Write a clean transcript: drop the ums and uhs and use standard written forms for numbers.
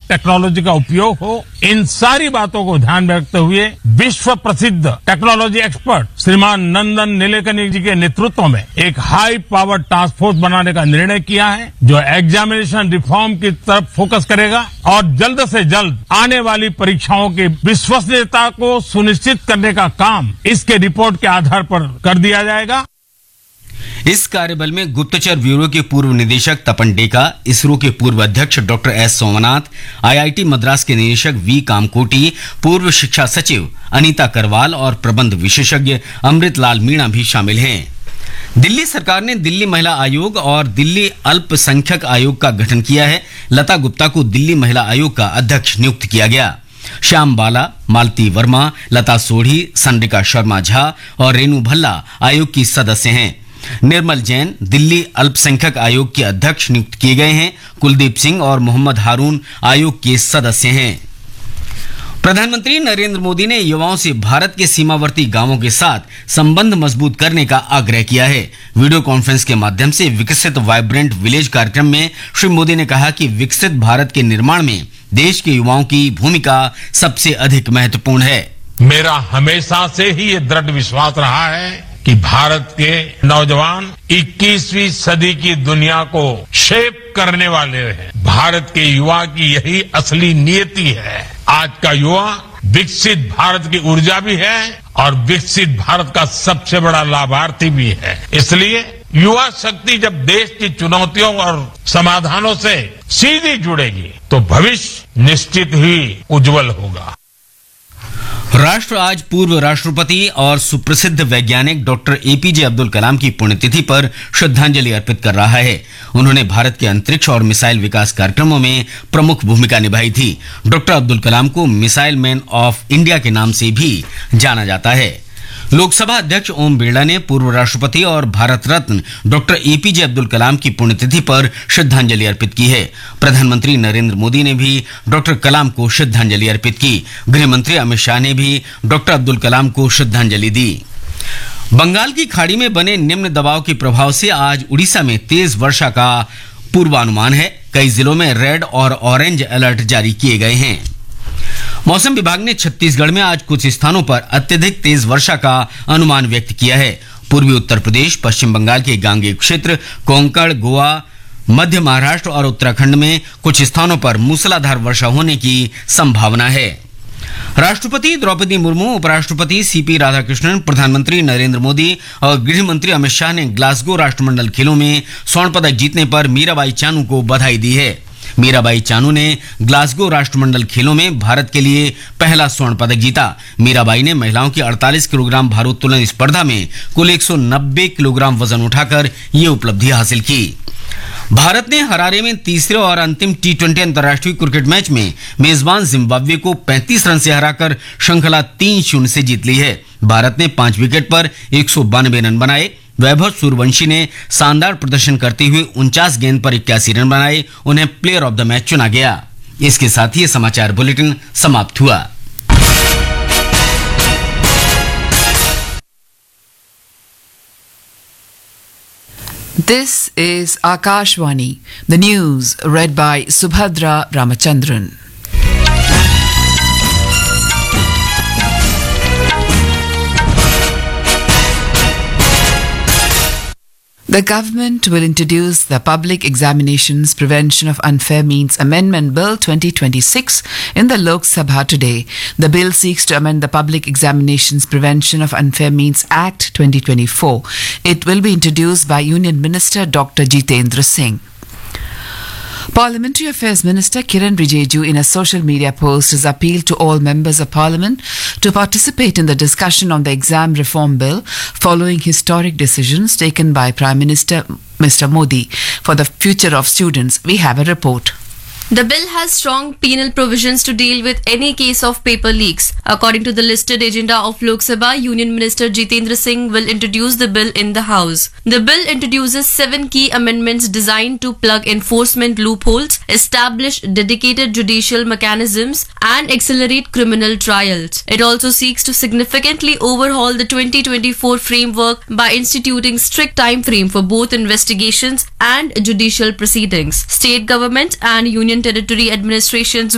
Technology का उपयोग हो, इन सारी बातों को ध्यान में रखते हुए विश्व प्रसिद्ध टेक्नोलॉजी एक्सपर्ट श्रीमान नंदन नीलेकनी जी के नेतृत्व में एक हाई पावर टास्क फोर्स बनाने का निर्णय किया है, जो एग्जामिनेशन रिफॉर्म की तरफ फोकस करेगा और जल्द से जल्द आने वाली परीक्षाओं की विश्वसनीयता को सुनिश्चित करने का काम इसके रिपोर्ट के आधार पर कर दिया जाएगा। इस कार्यबल में गुप्तचर ब्यूरो के पूर्व निदेशक तपन डेका, इसरो के पूर्व अध्यक्ष doctor S Somnath, IIT Madras के निदेशक वी कामकोटी, पूर्व शिक्षा सचिव अनीता करवाल और प्रबंध विशेषज्ञ अमृतलाल मीणा भी शामिल हैं। दिल्ली सरकार ने दिल्ली महिला आयोग और दिल्ली अल्पसंख्यक आयोग का गठन किया है। लता गुप्ता को दिल्ली महिला आयोग का अध्यक्ष नियुक्त किया गया। श्याम बाला, मालती वर्मा, लता सोढ़ी, संड्रिका शर्मा झा और रेनू भल्ला आयोग की सदस्य हैं। निर्मल जैन दिल्ली अल्पसंख्यक आयोग के अध्यक्ष नियुक्त किए गए हैं। कुलदीप सिंह और मोहम्मद हारून आयोग के सदस्य हैं। प्रधानमंत्री नरेंद्र मोदी ने युवाओं से भारत के सीमावर्ती गांवों के साथ संबंध मजबूत करने का आग्रह किया है। वीडियो कॉन्फ्रेंस के माध्यम से विकसित वाइब्रेंट विलेज कार्यक्रम में श्री मोदी ने कहा कि विकसित भारत के निर्माण में देश के युवाओं की भूमिका सबसे अधिक महत्वपूर्ण है। मेरा हमेशा से ही ये दृढ़ विश्वास रहा है कि भारत के नौजवान 21वीं सदी की दुनिया को शेप करने वाले हैं। भारत के युवा की यही असली नियति है। आज का युवा विकसित भारत की ऊर्जा भी है और विकसित भारत का सबसे बड़ा लाभार्थी भी है। इसलिए युवा शक्ति जब देश की चुनौतियों और समाधानों से सीधी जुड़ेगी तो भविष्य निश्चित ही उज्जवल होगा। राष्ट्र आज पूर्व राष्ट्रपति और सुप्रसिद्ध वैज्ञानिक डॉक्टर एपीजे अब्दुल कलाम की पुण्यतिथि पर श्रद्धांजलि अर्पित कर रहा है। उन्होंने भारत के अंतरिक्ष और मिसाइल विकास कार्यक्रमों में प्रमुख भूमिका निभाई थी। डॉक्टर अब्दुल कलाम को मिसाइल मैन ऑफ इंडिया के नाम से भी जाना जाता है। लोकसभा अध्यक्ष ओम बिरला ने पूर्व राष्ट्रपति और भारत रत्न डॉक्टर एपीजे अब्दुल कलाम की पुण्यतिथि पर श्रद्धांजलि अर्पित की है। प्रधानमंत्री नरेंद्र मोदी ने भी डॉक्टर कलाम को श्रद्धांजलि अर्पित की। गृह मंत्री अमित शाह ने भी डॉक्टर अब्दुल कलाम को श्रद्धांजलि दी। बंगाल की खाड़ी में बने निम्न दबाव के प्रभाव से आज उड़ीसा में तेज वर्षा का पूर्वानुमान है। कई जिलों में रेड और ऑरेंज अलर्ट जारी किए गए हैं। मौसम विभाग ने छत्तीसगढ़ में आज कुछ स्थानों पर अत्यधिक तेज वर्षा का अनुमान व्यक्त किया है। पूर्वी उत्तर प्रदेश, पश्चिम बंगाल के गांगेय क्षेत्र, कोंकण, गोवा, मध्य महाराष्ट्र और उत्तराखंड में कुछ स्थानों पर मूसलाधार वर्षा होने की संभावना है। राष्ट्रपति द्रौपदी मुर्मू, उपराष्ट्रपति सीपी राधाकृष्णन, प्रधानमंत्री नरेंद्र मोदी और गृह मंत्री अमित शाह ने ग्लासगो राष्ट्रमंडल खेलों में स्वर्ण पदक जीतने पर मीराबाई चानू को बधाई दी है। मीराबाई चानू ने ग्लासगो राष्ट्रमंडल खेलों में भारत के लिए पहला स्वर्ण पदक जीता। मीराबाई ने महिलाओं की 48 किलोग्राम भारोत्तोलन स्पर्धा में कुल 190 किलोग्राम वजन उठाकर ये उपलब्धि हासिल की। भारत ने हरारे में तीसरे और अंतिम टी20 अंतर्राष्ट्रीय क्रिकेट मैच में मेजबान जिम्बाब्वे को 35 रन से हराकर श्रृंखला 3-0 से जीत ली है। भारत ने 5 विकेट पर 192 रन बनाए। वैभव सूर्यवंशी ने शानदार प्रदर्शन करते हुए 49 गेंद पर 81 रन बनाए। उन्हें प्लेयर ऑफ द मैच चुना गया। इसके साथ ही समाचार बुलेटिन समाप्त हुआ। This is Akashvani, the news read by Subhadra Ramachandran. The government will introduce the Public Examinations Prevention of Unfair Means Amendment Bill 2026 in the Lok Sabha today. The bill seeks to amend the Public Examinations Prevention of Unfair Means Act 2024. It will be introduced by Union Minister Dr. Jitendra Singh. Parliamentary Affairs Minister Kiran Rijiju in a social media post has appealed to all members of Parliament to participate in the discussion on the exam reform bill following historic decisions taken by Prime Minister Mr. Modi for the future of students. We have a report. The bill has strong penal provisions to deal with any case of paper leaks. According to the listed agenda of Lok Sabha, Union Minister Jitendra Singh will introduce the bill in the House. The bill introduces 7 key amendments designed to plug enforcement loopholes, establish dedicated judicial mechanisms, and accelerate criminal trials. It also seeks to significantly overhaul the 2024 framework by instituting strict time frame for both investigations and judicial proceedings. State government and union territory administrations